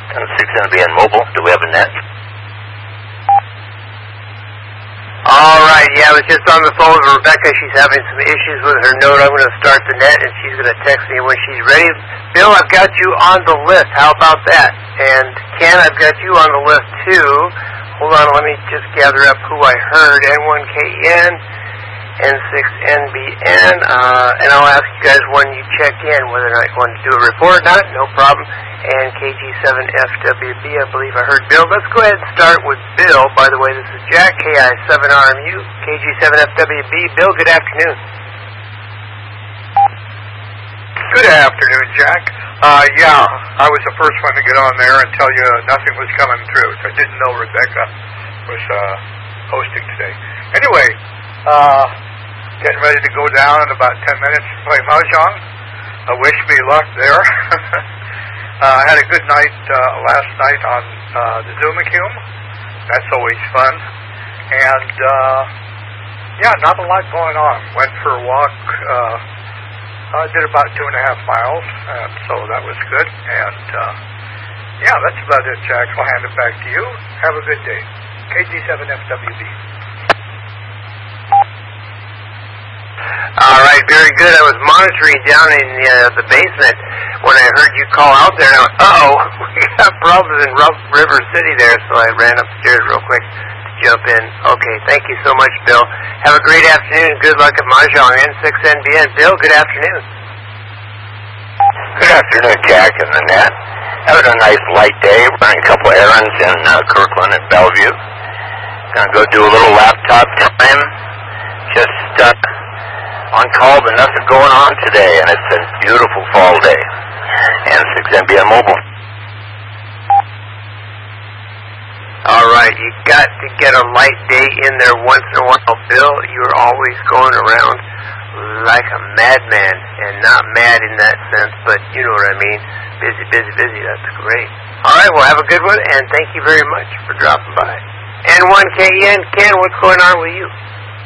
And 6NBN Mobile, do we have a net? All right, yeah, I was just on the phone with Rebecca. She's having some issues with her node. I'm going to start the net, and she's going to text me when she's ready. Bill, I've got you on the list. How about that? And Ken, I've got you on the list, too. Hold on, let me just gather up who I heard. N1KN, N6NBN, and I'll ask you guys when you check in whether or not you want to do a report or not. No problem. And KG7FWB, I believe I heard Bill. Let's go ahead and start with Bill. By the way, this is Jack, KI7RMU, KG7FWB. Bill, good afternoon. Good afternoon, Jack. Yeah, I was the first one to get on there and tell you nothing was coming through, so I didn't know Rebecca was hosting today. Anyway, getting ready to go down in about 10 minutes to play Mahjong. Wish me luck there. I had a good night last night on the Zoom-a-Cume. That's always fun. And, yeah, not a lot going on. Went for a walk. Did about 2.5 miles, and so that was good. And, yeah, that's about it, Jack. I'll hand it back to you. Have a good day. KG7FWB. All right, very good. I was monitoring down in the basement when I heard you call out there. And I went, uh-oh, we got problems in River City there, so I ran upstairs real quick to jump in. Okay, thank you so much, Bill. Have a great afternoon. Good luck at Mahjong. N6NBN. Bill, good afternoon. Good afternoon, Jack and the net. Having a nice light day, running a couple errands in Kirkland and Bellevue. Gonna go do a little laptop time. Just on call, but nothing going on today, and it's a beautiful fall day. And 6NBN Mobile. All right, you got to get a light day in there once in a while, Bill. You're always going around like a madman, and not mad in that sense, but you know what I mean. Busy, busy, busy. That's great. All right, well, have a good one, and thank you very much for dropping by. N1KN, Ken, what's going on with you?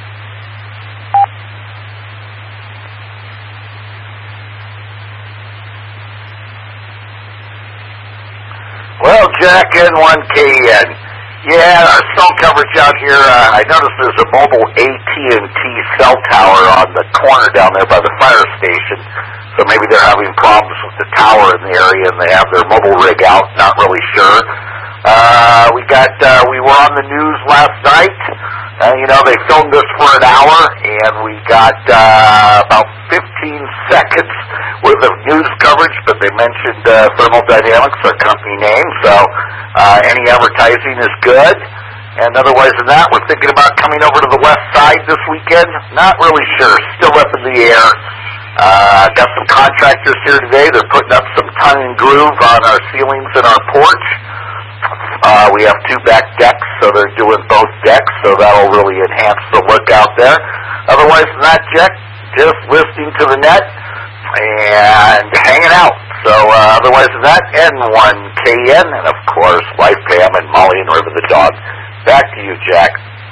Well, Jack, N1KN. Yeah, our cell coverage out here, I noticed there's a mobile AT&T cell tower on the corner down there by the fire station. So maybe they're having problems with the tower in the area and they have their mobile rig out, not really sure. We were on the news last night. You know, they filmed this for an hour, and we got about 15 seconds worth of news coverage, but they mentioned Thermal Dynamics, our company name, so any advertising is good. And otherwise than that, we're thinking about coming over to the west side this weekend. Not really sure. Still up in the air. Got some contractors here today. They're putting up some tongue and groove on our ceilings and our porch. We have 2 back decks, so they're doing both decks, so that'll really enhance the look out there. Otherwise than that, Jack, just listening to the net and hanging out. So otherwise than that, N1KN, and of course, Life Pam and Molly and River the dog. Back to you, Jack.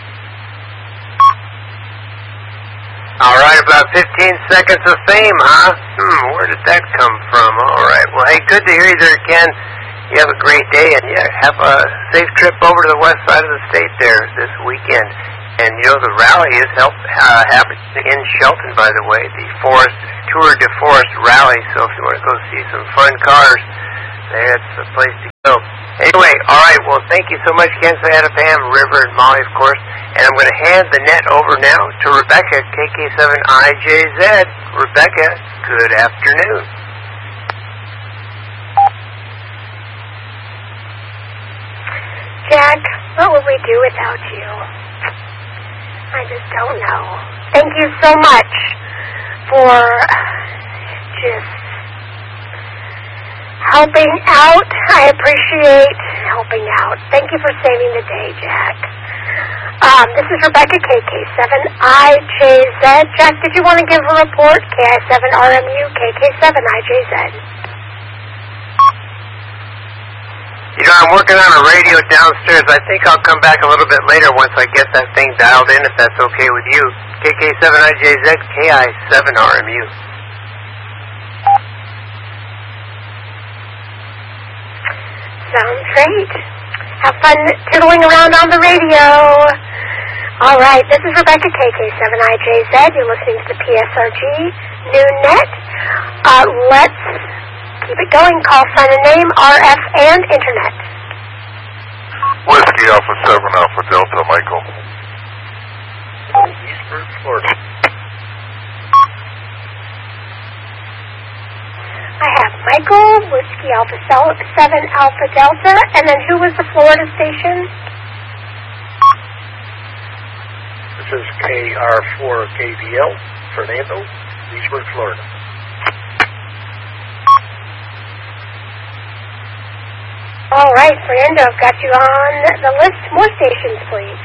All right, about 15 seconds of fame, huh? Where did that come from? All right, well, hey, good to hear you there, Ken. You have a great day, and yeah, have a safe trip over to the west side of the state there this weekend. And, you know, the rally is happening in Shelton, by the way, the Tour de Forest Rally. So if you want to go see some fun cars, that's the place to go. Anyway, all right, well, thank you so much, Ken, Pam, River, and Molly, of course. And I'm going to hand the net over now to Rebecca, KK7IJZ. Rebecca, good afternoon. Jack, what would we do without you? I just don't know. Thank you so much for just helping out. I appreciate helping out. Thank you for saving the day, Jack. This is Rebecca, KK7IJZ. Jack, did you want to give a report? KI7RMU, KK7IJZ. You know, I'm working on a radio downstairs. I think I'll come back a little bit later once I get that thing dialed in, if that's okay with you. KK7IJZ, KI7RMU. Sounds great. Have fun tiddling around on the radio. All right, this is Rebecca, KK7IJZ. You're listening to the PSRG Noon Net. Let's keep it going. Call, sign, and name, RF, and Internet. Whiskey Alpha 7 Alpha Delta, Michael. Eastburg, Florida. I have Michael, Whiskey Alpha 7 Alpha Delta, and then who was the Florida station? This is KR4KVL, Fernando, Leesburg, Florida. All right, Fernando, I've got you on the list. More stations, please.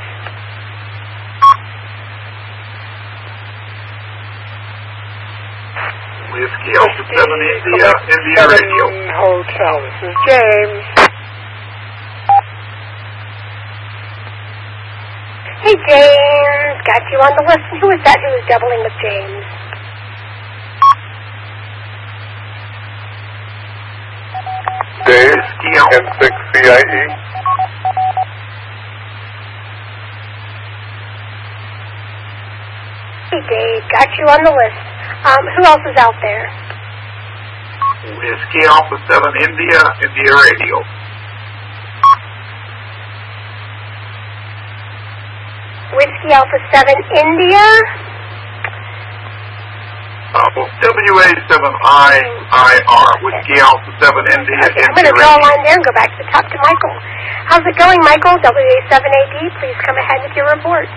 Whiskey Alpha 7 India Radio. Hotel, this is James. Hey, James, got you on the list. Who is that who is doubling with James? Dave, N6CIE. Hey, Dave, got you on the list. Who else is out there? Whiskey Alpha 7 India Radio. Whiskey Alpha 7 India. WA7IIR, Whiskey Alpha 7 India. Okay, I'm going to draw a line there and go back to the top to Michael. How's it going, Michael? WA7AD, please come ahead with your report.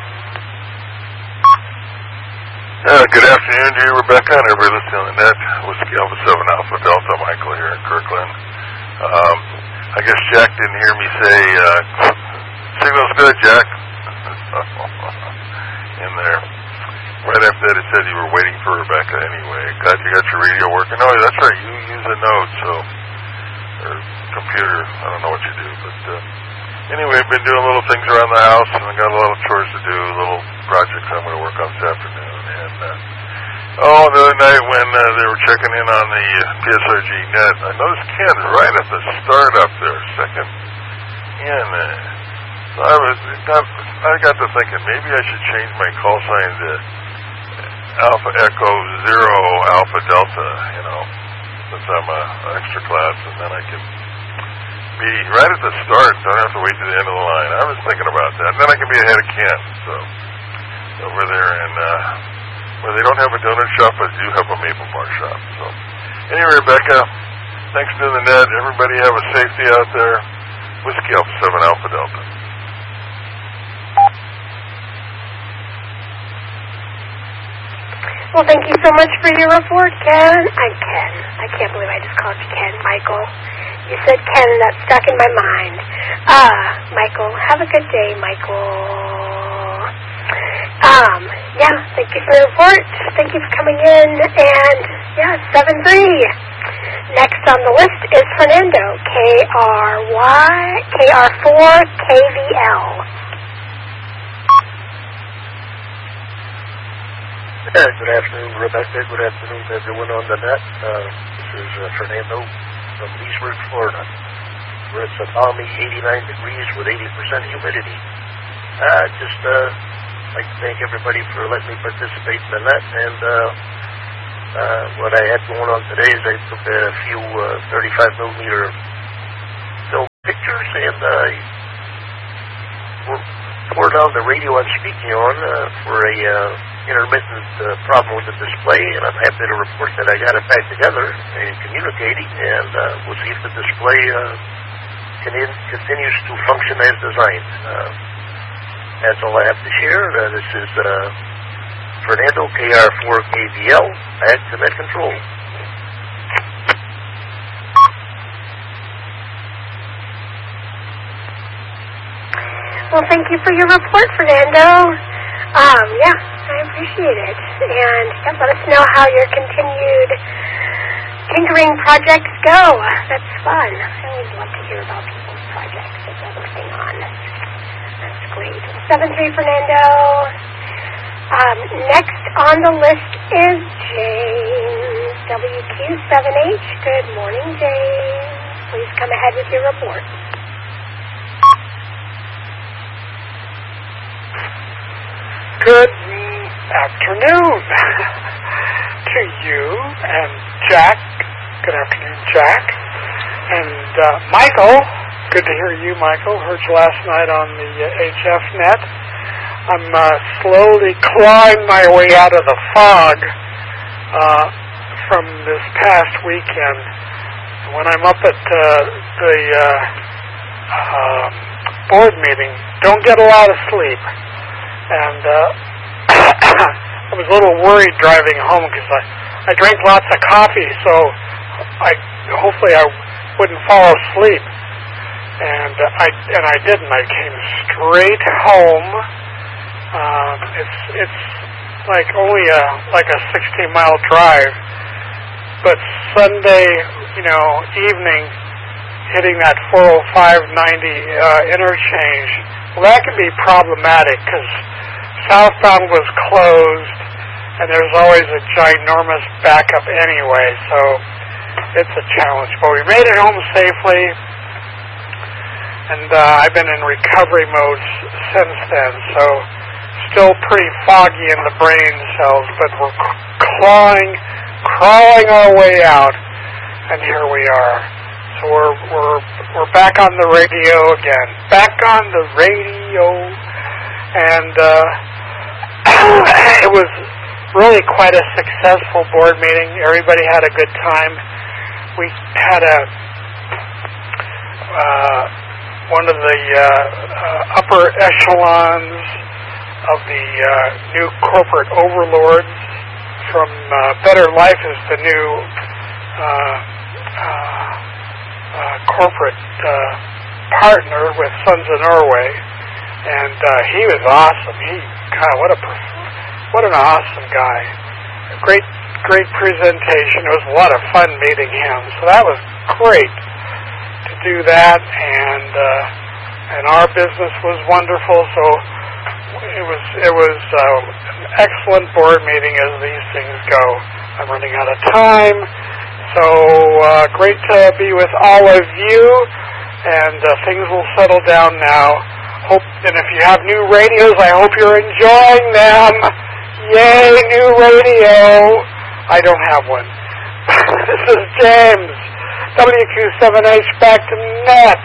Good afternoon to you, Rebecca, and everybody listening on the net. Whiskey Alpha 7 Alpha Delta, Michael here in Kirkland. I guess Jack didn't hear me say, signal's good, Jack. In there. Right after that, it said you were waiting for Rebecca anyway. Glad you got your radio working. Oh, that's right, you use a node, so, or computer, I don't know what you do, but anyway, I've been doing little things around the house, and I got a lot of chores to do, little projects I'm going to work on this afternoon. And the other night when they were checking in on the PSRG net, I noticed Ken right at the start up there, second in. So I got to thinking maybe I should change my call sign to Alpha Echo 0 Alpha Delta, since I'm an extra class, and then I can be right at the start, don't have to wait to the end of the line. I was thinking about that. And then I can be ahead of Ken, so over there in where they don't have a donut shop, but do have a maple bar shop. So anyway, Rebecca, thanks for doing the net. Everybody have a safety out there. Whiskey Alpha 7 Alpha Delta. Well, thank you so much for your report, Ken. I'm Ken. I can't believe I just called you Ken, Michael. You said Ken, and that stuck in my mind. Michael, have a good day, Michael. Yeah, thank you for the report. Thank you for coming in. And, yeah, 7-3. Next on the list is Fernando, KR4KVL. Good afternoon, Rebecca. Good afternoon to everyone on the net. This is Fernando from Leesburg, Florida, where it's a balmy 89 degrees with 80% humidity. Just like to thank everybody for letting me participate in the net. And what I had going on today is I took a few 35mm film pictures and tore down the radio I'm speaking on for a intermittent problem with the display, and I'm happy to report that I got it back together and communicating, and we'll see if the display continues to function as designed. That's all I have to share. This is Fernando, KR4KVL, back to net control. Well, thank you for your report, Fernando. Yeah, I appreciate it. And let us know how your continued tinkering projects go. That's fun. I always love to hear about people's projects that they're working on. That's great. 7-3, Fernando. Next on the list is James, WQ7H. Good morning, James. Please come ahead with your report. Good afternoon to you and Jack. Good afternoon, Jack. And Michael. Good to hear you, Michael. Heard you last night on the HF net. I'm slowly clawing my way out of the fog from this past weekend. When I'm up at the board meeting, don't get a lot of sleep. And I was a little worried driving home because I drank lots of coffee, so hopefully I wouldn't fall asleep. And I didn't. I came straight home. It's like only a 16-mile drive, but Sunday, evening, hitting that 405-90 interchange, well, that can be problematic because southbound was closed, and there's always a ginormous backup anyway, so it's a challenge. But we made it home safely, and I've been in recovery mode since then, so still pretty foggy in the brain cells, but we're crawling our way out, and here we are. So we're back on the radio again. Back on the radio, and it was really quite a successful board meeting. Everybody had a good time. We had one of the upper echelons of the new corporate overlords from Better Life is the new corporate partner with Sons of Norway, and he was awesome. What an awesome guy. Great presentation. It was a lot of fun meeting him. So that was great to do that, and our business was wonderful. So it was an excellent board meeting as these things go. I'm running out of time. So great to be with all of you, and things will settle down now. And if you have new radios, I hope you're enjoying them. Yay, new radio! I don't have one. This is James, WQ7H back to net.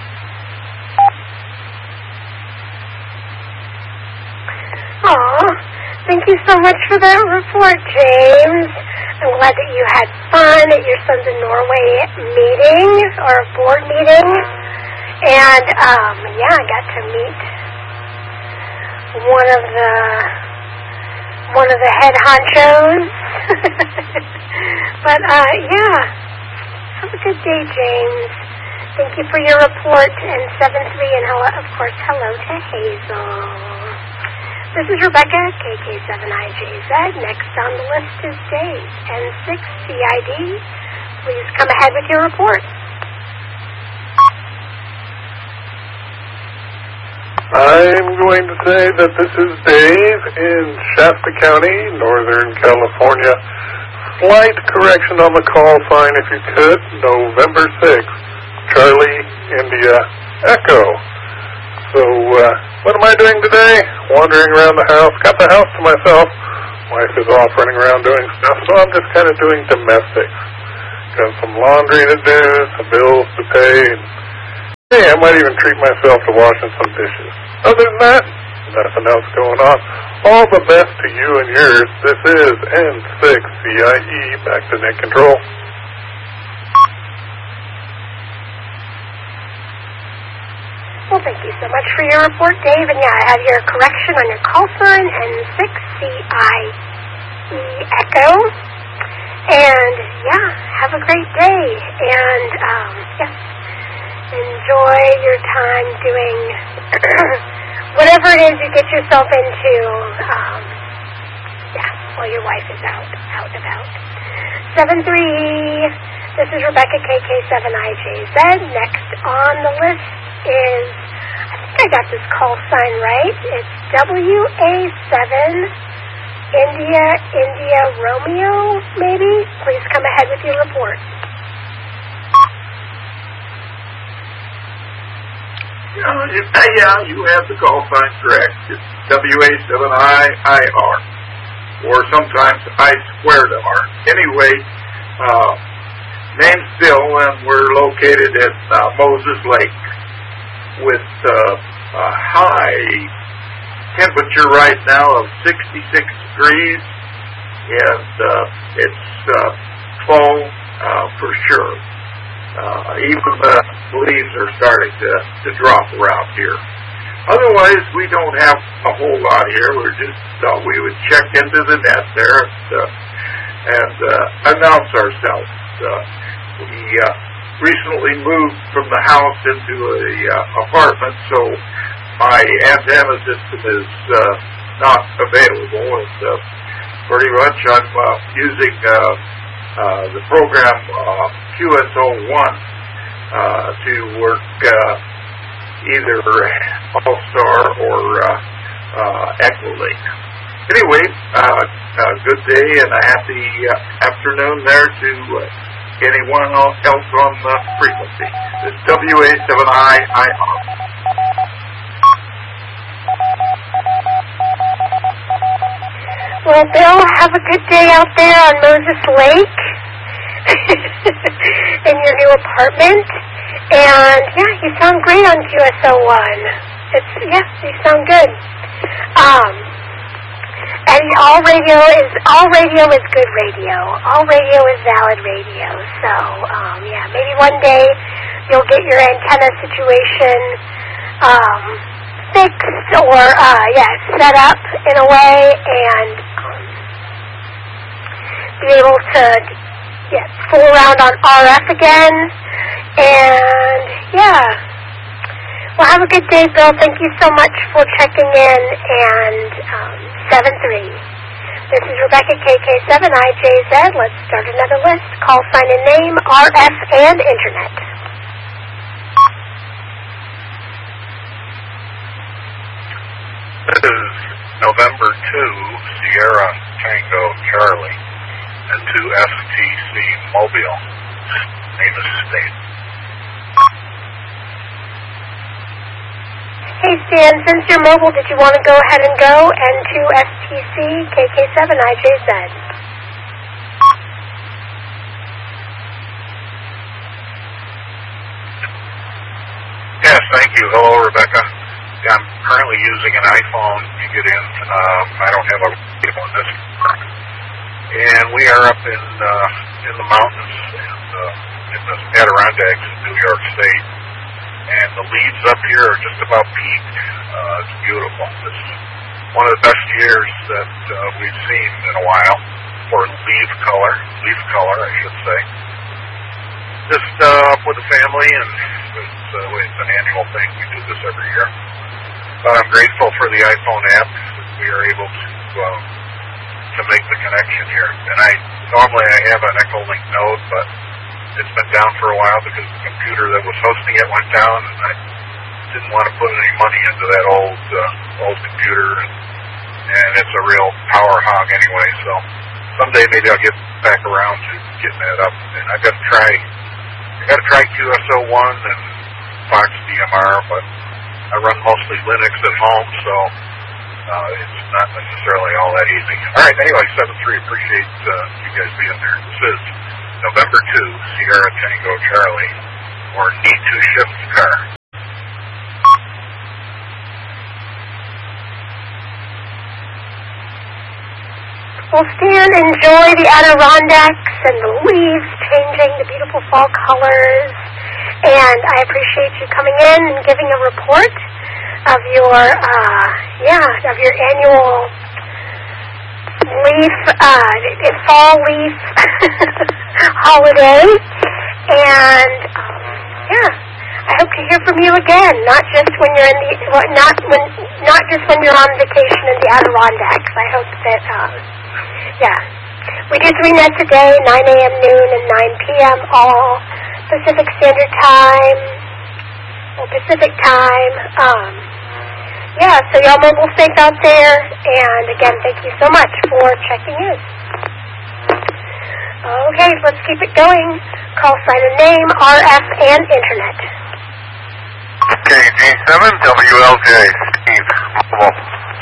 Aw, thank you so much for that report, James. I'm glad that you had fun at your Sons of Norway meeting, or board meeting. And, I got to meet one of the head honchos. But, have a good day, James. Thank you for your report, and 7-3, and hello to Hazel. This is Rebecca, KK7IJZ. Next on the list is Dave, N6CID. Please come ahead with your report. I'm going to say that this is Dave in Shasta County, Northern California. Slight correction on the call sign, if you could. November 6th, Charlie, India, Echo. So, what am I doing today? Wandering around the house. Got the house to myself. Wife is off running around doing stuff, so I'm just kind of doing domestics. Got some laundry to do, some bills to pay, and hey, I might even treat myself to washing some dishes. Other than that, nothing else going on. All the best to you and yours. This is N6CIE, back to net control. Well, thank you so much for your report, Dave. And I have your correction on your call sign, N6CIE Echo. And, have a great day. And, enjoy your time doing whatever it is you get yourself into, while your wife is out and about. 7-3, this is Rebecca, KK7IJZ. Next on the list is, I think I got this call sign right, it's WA7 India Romeo, maybe? Please come ahead with your report. Yeah, you have the call sign correct. It's WA7IIR, or sometimes I2R. Anyway, name's Bill, and we're located at Moses Lake with a high temperature right now of 66 degrees, and it's fall for sure. Even the leaves are starting to drop around here. Otherwise, we don't have a whole lot here. We're just thought we would check into the net there and announce ourselves. We recently moved from the house into a apartment, so my antenna system is not available, and pretty much I'm using the program QSO1 to work either All-Star or Equilink. Anyway, a good day and a happy afternoon there to anyone else on the frequency. It's WA7IIR. Well, Bill, have a good day out there on Moses Lake in your new apartment. And, yeah, you sound great on QSO1. You sound good. And all radio is good radio. All radio is valid radio. So, maybe one day you'll get your antenna situation fixed or, set up in a way and be able to fool around on RF again. And, well, have a good day, Bill. Thank you so much for checking in. And 7-3. This is Rebecca, KK7IJZ. Let's start another list. Call sign and name, RF, and Internet. This is November 2, Sierra Tango Charlie, and 2STC Mobile. Name is State. Hey, Stan, since you're mobile, did you want to go ahead and go? N2STC KK7IJZ. Yes, thank you. Hello, Rebecca. I'm currently using an iPhone to get in. I don't have a radio on this. And we are up in the mountains in the Adirondacks in New York State. And the leaves up here are just about peaked. It's beautiful. It's one of the best years that we've seen in a while for leaf color, I should say. Just up with the family, and it's an annual thing. We do this every year. But I'm grateful for the iPhone app. We are able to make the connection here. And normally I have an Equilink node, but it's been down for a while because the computer that was hosting it went down, and I didn't want to put any money into that old computer, and it's a real power hog anyway. So someday maybe I'll get back around to getting that up. And I got to try QSO1 and Fox DMR, but I run mostly Linux at home, so it's not necessarily all that easy. All right, anyway, 7-3, appreciate you guys being there. This is November 2, Sierra Tango Charlie, or need to shift car. Well, Stan, enjoy the Adirondacks and the leaves changing, the beautiful fall colors. And I appreciate you coming in and giving a report of your annual leaf, fall leaf holiday. And I hope to hear from you again. Not just when you're not just when you're on vacation in the Adirondacks. I hope that we do 3 nets a day, 9 a.m., noon, and 9 p.m. all Pacific Standard Time, or Pacific Time. So y'all mobile safe out there, and again, thank you so much for checking in. Okay, let's keep it going. Call sign and name, RF, and Internet. KG7 WLJ, Steve, mobile.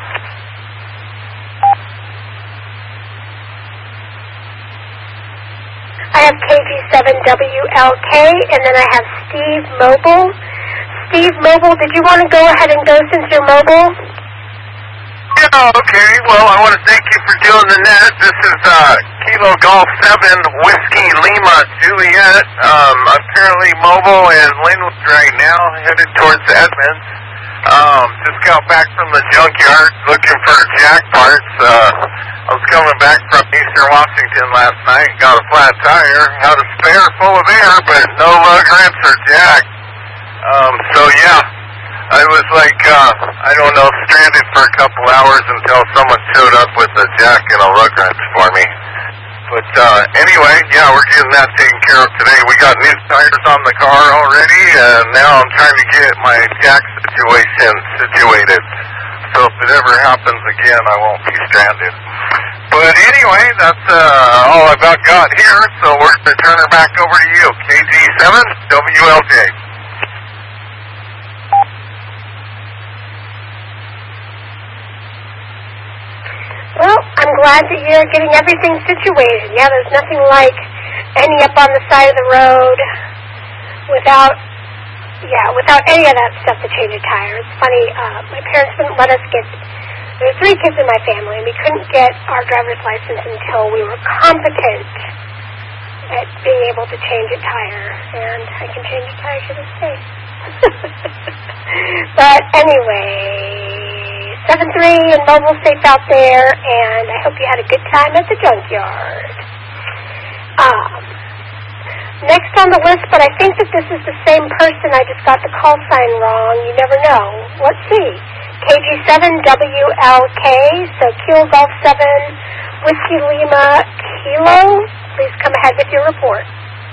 I have KG7WLK, and then I have Steve Mobile. Steve Mobile, did you want to go ahead and go since you're mobile? Yeah, okay. Well, I want to thank you for doing the net. This is Kilo Golf 7 Whiskey Lima Juliet. I'm currently mobile in Linwood right now, headed towards Edmonds. Just got back from the junkyard looking for jack parts. I was coming back from Eastern Washington last night, got a flat tire, had a spare full of air, but no lug wrench or jack. So yeah, I was like, I don't know, stranded for a couple hours until someone showed up with a jack and a lug wrench for me. But anyway, yeah, we're getting that taken care of today. We got new tires on the car already, and now I'm trying to get my jack situation situated. So if it ever happens again, I won't be stranded. But anyway, that's all I've got here, so we're going to turn her back over to you. KG7 WLJ. Well, I'm glad that you're getting everything situated. Yeah, there's nothing like ending up on the side of the road without any of that stuff to change a tire. It's funny, my parents wouldn't let us get, there were 3 kids in my family, and we couldn't get our driver's license until we were competent at being able to change a tire, and I can change a tire to this day. But anyway, 7-3 and mobile safe out there, and I hope you had a good time at the junkyard. Next on the list, but I think that this is the same person. I just got the call sign wrong. You never know. Let's see. KG7WLK, so Kilo Golf 7 Whiskey Lima Kilo. Please come ahead with your report.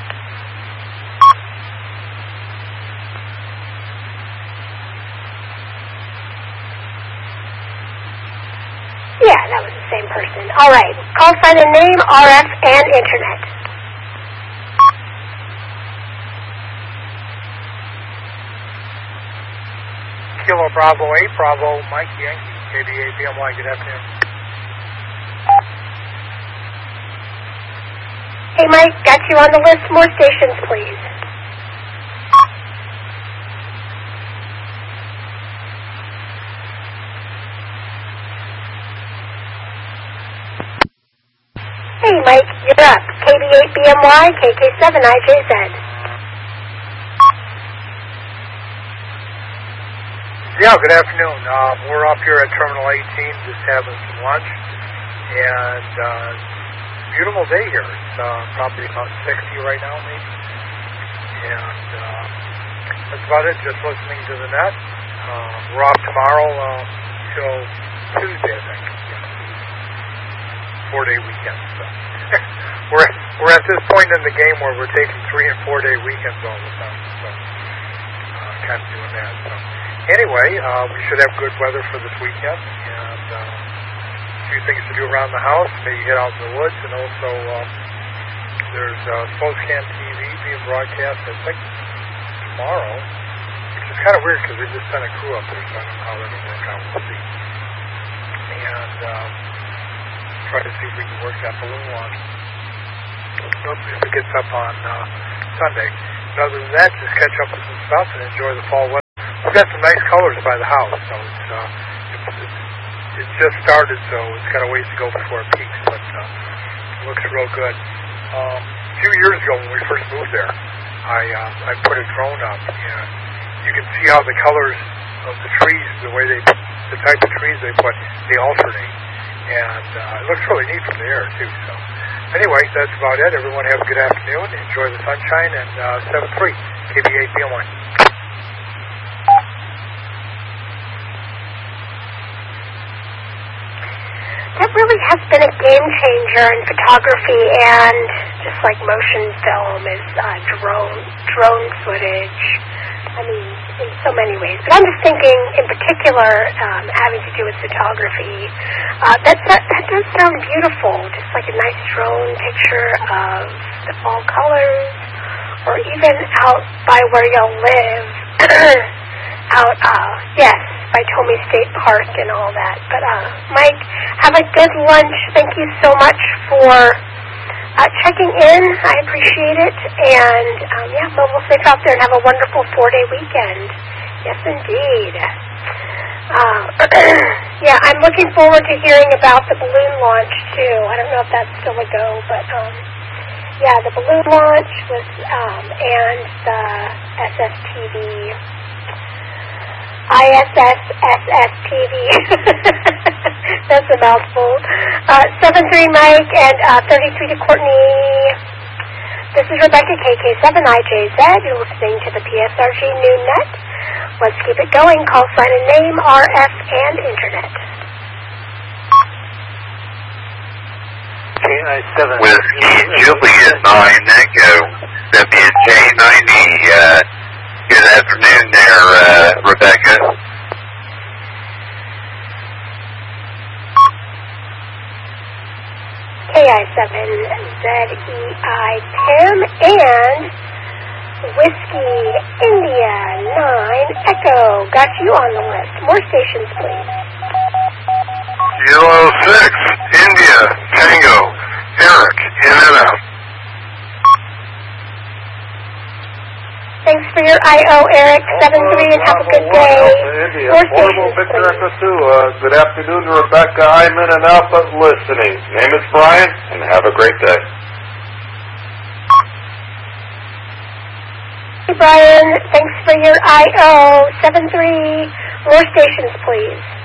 Yeah, that was the same person. All right. Call sign and name, RF, and Internet. Kilo Bravo 8, Bravo Mike Yankee, KBA BMY, good afternoon. Hey, Mike, got you on the list. More stations, please. Hey, Mike, you're up. KB8 BMY, KK7 IJZ. Yeah, good afternoon. We're up here at Terminal 18 just having some lunch, and beautiful day here. It's probably about 60 right now, maybe. And that's about it, just listening to the net. We're off tomorrow till Tuesday, I think. 4-day weekend. So we're at this point in the game where we're taking 3- and 4-day weekends all the time. So kind of doing that. So anyway, we should have good weather for this weekend, and a few things to do around the house. Maybe get out in the woods, and also there's Spokane TV being broadcast, I think, tomorrow, which is kind of weird because they just sent a crew up there, so I don't know how that'll work out. We'll see. And try to see if we can work that balloon launch if it gets up on Sunday. But other than that, just catch up with some stuff and enjoy the fall weather. We've got some nice colors by the house, so it's just started, so it's got a ways to go before it peaks, but it looks real good. A few years ago when we first moved there, I put a drone up, and you can see how the colors of the trees, the type of trees they put, they alternate. And it looks really neat from the air, too. So anyway, that's about it. Everyone have a good afternoon. Enjoy the sunshine. And 7-3, KB8 BMY. That really has been a game changer in photography and just like motion film is drone footage. I mean, in so many ways. But I'm just thinking, in particular, having to do with photography, that does sound beautiful. Just like a nice drone picture of the fall colors, or even out by where y'all live, out, yes, by Tomei State Park and all that. But, Mike, have a good lunch. Thank you so much for checking in. I appreciate it. And, yeah, mobile safe out there and have a wonderful 4-day weekend. Yes, indeed. Yeah, I'm looking forward to hearing about the balloon launch, too. I don't know if that's still a go, but, yeah, the balloon launch was, and the SSTV, ISS-SSTV. That's a mouthful. 7-3 Mike and 33 to Courtney. This is Rebecca, KK7IJZ. You're listening to the PSRG Noon Net. Let's keep it going. Call sign and name, RF, and Internet. Whiskey Juliet 9 Echo, WJ90. Good afternoon there, Rebecca. KI7ZEI Tim and Whiskey India 9 Echo. Got you on the list. More stations, please. Kilo 6, India, Tango, Eric, in and out. Thanks for your I.O., Eric. 7-3, and have a good day. More stations, Victor please. Echo 2. Good afternoon, Rebecca. I'm in and out, but listening. Name is Brian, and have a great day. Hey, Brian. Thanks for your I.O. 7-3. More stations, please.